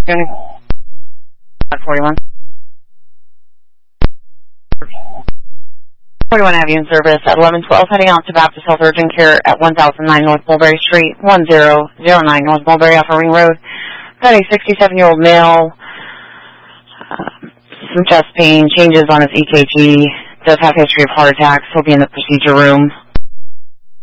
41. 41 Avenue in service at 1112, heading out to Baptist Health Urgent Care at 1009 North Mulberry Street, 1009 North Mulberry off of Ring Road. Got a 67-year-old male, some chest pain, changes on his EKG, does have history of heart attacks. He'll be in the procedure room.